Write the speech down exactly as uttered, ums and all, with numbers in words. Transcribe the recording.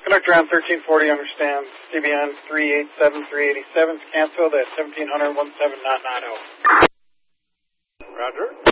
Conductor on thirteen forty understands. C B N three eight seven three eight seven is canceled at seventeen hundred one seven knot nine oh. Roger.